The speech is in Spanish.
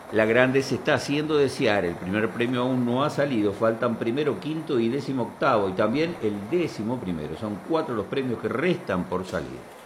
La grande se está haciendo desear, el primer premio aún no ha salido, faltan primero, quinto y 18º, y también el 11º. Son 4 los premios que restan por salir.